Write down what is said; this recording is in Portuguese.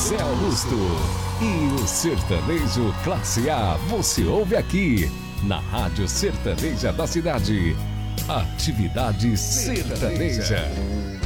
José Augusto. E o sertanejo classe A você ouve aqui, na Rádio Sertaneja da Cidade. Atividade Sertaneja.